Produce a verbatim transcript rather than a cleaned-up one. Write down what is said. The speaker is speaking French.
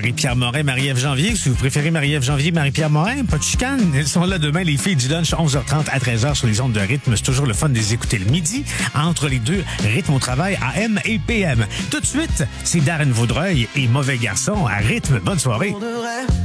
Marie-Pierre Morin, Marie-Ève Janvier. Si vous préférez Marie-Ève Janvier, Marie-Pierre Morin, pas de chicane. Elles sont là demain, les filles du lunch, onze heures trente à treize heures sur les ondes de rythme. C'est toujours le fun de les écouter le midi. Entre les deux, rythme au travail, A M et P M. Tout de suite, c'est Darren Vaudreuil et Mauvais Garçon à rythme. Bonne soirée.